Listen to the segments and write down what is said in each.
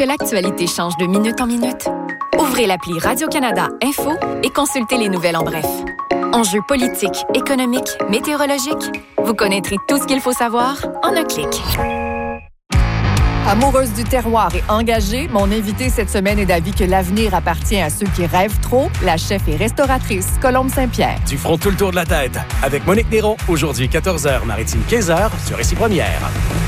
l'actualité change de minute en minute? Ouvrez l'appli Radio-Canada Info et consultez les nouvelles en bref. Enjeux politiques, économiques, météorologiques, vous connaîtrez tout ce qu'il faut savoir en un clic. Amoureuse du terroir et engagée, mon invitée cette semaine est d'avis que l'avenir appartient à ceux qui rêvent trop. La chef et restauratrice Colombe Saint-Pierre. Du front tout le tour de la tête. Avec Monique Néron, aujourd'hui 14h, Maritime 15h, sur Ici Première.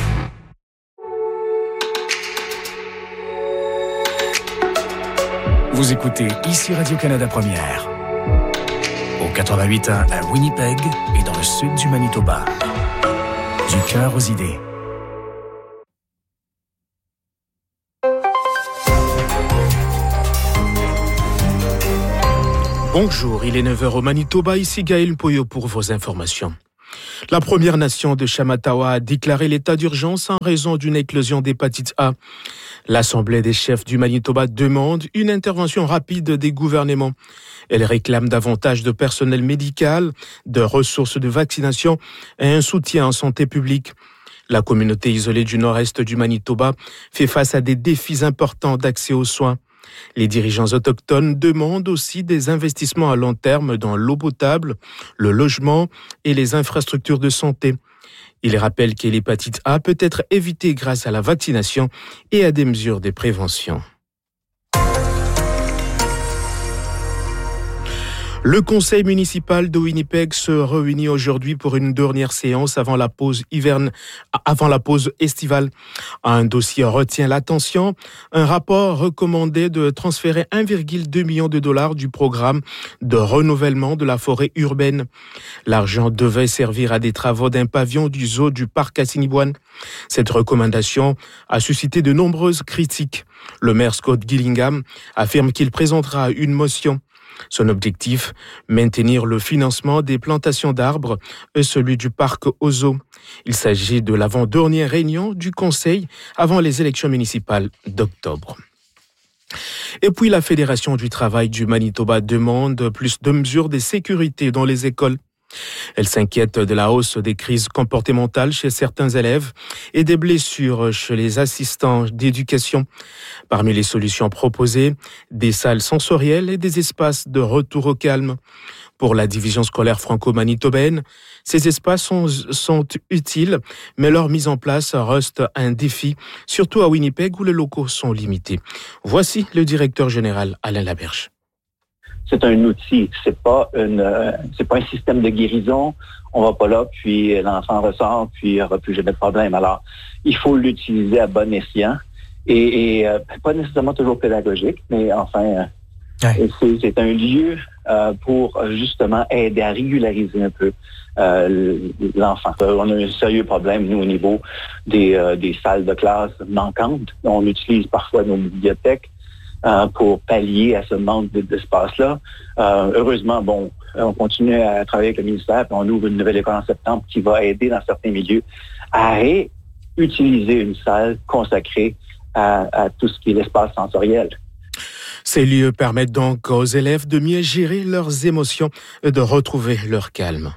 Vous écoutez Ici Radio-Canada Première. Au 88.1 à Winnipeg et dans le sud du Manitoba. Du cœur aux idées. Bonjour, il est 9h au Manitoba, ici Gaël Poyo pour vos informations. La Première Nation de Chamatawa a déclaré l'état d'urgence en raison d'une éclosion d'hépatite A. L'Assemblée des chefs du Manitoba demande une intervention rapide des gouvernements. Elle réclame davantage de personnel médical, de ressources de vaccination et un soutien en santé publique. La communauté isolée du nord-est du Manitoba fait face à des défis importants d'accès aux soins. Les dirigeants autochtones demandent aussi des investissements à long terme dans l'eau potable, le logement et les infrastructures de santé. Ils rappellent que l'hépatite A peut être évitée grâce à la vaccination et à des mesures de prévention. Le conseil municipal de Winnipeg se réunit aujourd'hui pour une dernière séance avant la pause estivale. Un dossier retient l'attention. Un rapport recommandait de transférer 1,2 million de dollars du programme de renouvellement de la forêt urbaine. L'argent devait servir à des travaux d'un pavillon du zoo du parc Assiniboine. Cette recommandation a suscité de nombreuses critiques. Le maire Scott Gillingham affirme qu'il présentera une motion. Son objectif, maintenir le financement des plantations d'arbres et celui du parc Ozo. Il s'agit de l'avant-dernière réunion du Conseil avant les élections municipales d'octobre. Et puis la Fédération du travail du Manitoba demande plus de mesures de sécurité dans les écoles. Elle s'inquiète de la hausse des crises comportementales chez certains élèves et des blessures chez les assistants d'éducation. Parmi les solutions proposées, des salles sensorielles et des espaces de retour au calme. Pour la division scolaire franco-manitobaine, ces espaces sont utiles, mais leur mise en place reste un défi, surtout à Winnipeg où les locaux sont limités. Voici le directeur général Alain Laberge. C'est un outil, c'est pas un système de guérison. On va pas là, puis l'enfant ressort, puis il n'y aura plus jamais de problème. Alors, il faut l'utiliser à bon escient et pas nécessairement toujours pédagogique, mais enfin, c'est un lieu pour justement aider à régulariser un peu l'enfant. On a un sérieux problème, nous, au niveau des salles de classe manquantes. On utilise parfois nos bibliothèques pour pallier à ce manque d'espace-là. Heureusement, on continue à travailler avec le ministère, puis on ouvre une nouvelle école en septembre qui va aider dans certains milieux à réutiliser une salle consacrée à tout ce qui est l'espace sensoriel. Ces lieux permettent donc aux élèves de mieux gérer leurs émotions et de retrouver leur calme.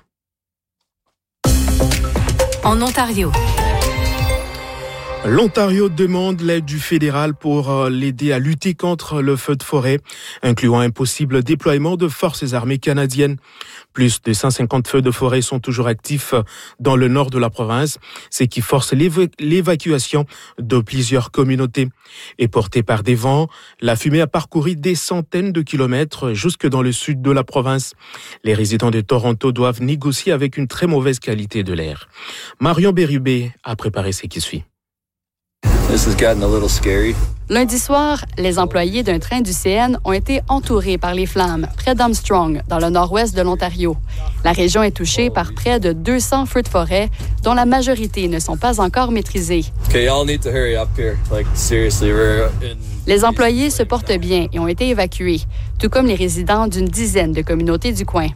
En Ontario. L'Ontario demande l'aide du fédéral pour l'aider à lutter contre le feu de forêt, incluant un possible déploiement de forces armées canadiennes. Plus de 150 feux de forêt sont toujours actifs dans le nord de la province, ce qui force l'évacuation de plusieurs communautés. Et portée par des vents, la fumée a parcouru des centaines de kilomètres jusque dans le sud de la province. Les résidents de Toronto doivent négocier avec une très mauvaise qualité de l'air. Marion Bérubé a préparé ce qui suit. This has gotten a little scary. Lundi soir, les employés d'un train du CN ont été entourés par les flammes près d'Armstrong, dans le nord-ouest de l'Ontario. La région est touchée par près de 200 feux de forêt, dont la majorité ne sont pas encore maîtrisés. Okay, y'all need to hurry up here. Like, seriously, we're in... Les employés se portent bien et ont été évacués, tout comme les résidents d'une dizaine de communautés du coin.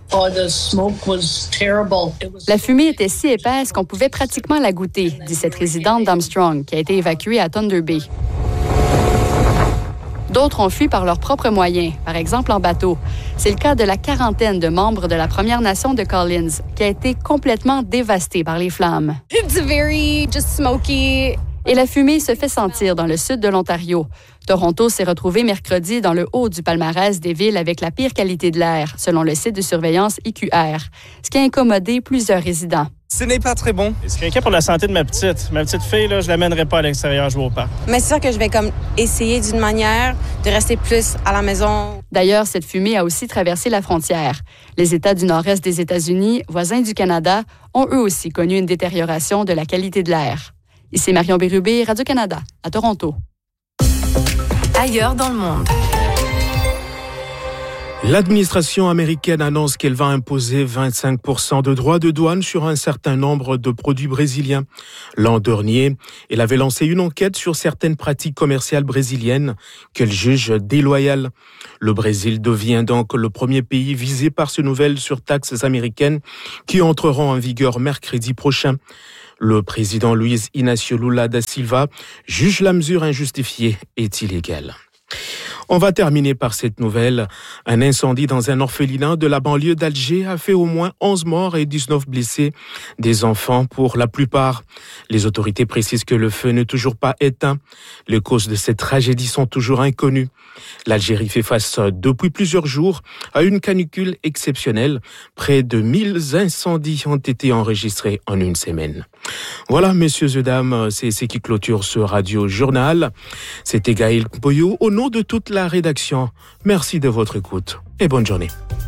La fumée était si épaisse qu'on pouvait pratiquement la goûter, dit cette résidente d'Armstrong, qui a été évacuée à Thunder Bay. D'autres ont fui par leurs propres moyens, par exemple en bateau. C'est le cas de la quarantaine de membres de la Première Nation de Collins, qui a été complètement dévastée par les flammes. It's very just smoky. Et la fumée se fait sentir dans le sud de l'Ontario. Toronto s'est retrouvé mercredi dans le haut du palmarès des villes avec la pire qualité de l'air, selon le site de surveillance IQR, ce qui a incommodé plusieurs résidents. Ce n'est pas très bon. Je suis inquiet pour la santé de ma petite. Ma petite fille, là, je l'amènerai pas à l'extérieur jouer au parc. Mais c'est sûr que je vais essayer d'une manière de rester plus à la maison. D'ailleurs, cette fumée a aussi traversé la frontière. Les États du nord-est des États-Unis, voisins du Canada, ont eux aussi connu une détérioration de la qualité de l'air. Ici Marion Bérubé, Radio-Canada, à Toronto. Ailleurs dans le monde. L'administration américaine annonce qu'elle va imposer 25% de droits de douane sur un certain nombre de produits brésiliens. L'an dernier, elle avait lancé une enquête sur certaines pratiques commerciales brésiliennes qu'elle juge déloyales. Le Brésil devient donc le premier pays visé par ces nouvelles surtaxes américaines qui entreront en vigueur mercredi prochain. Le président Luiz Inácio Lula da Silva juge la mesure injustifiée et illégale. On va terminer par cette nouvelle. Un incendie dans un orphelinat de la banlieue d'Alger a fait au moins 11 morts et 19 blessés, des enfants pour la plupart. Les autorités précisent que le feu n'est toujours pas éteint. Les causes de cette tragédie sont toujours inconnues. L'Algérie fait face depuis plusieurs jours à une canicule exceptionnelle. Près de 1000 incendies ont été enregistrés en une semaine. Voilà, messieurs et dames, c'est ce qui clôture ce radio-journal. C'était Gaël Boyou au nom de toute la rédaction. Merci de votre écoute et bonne journée.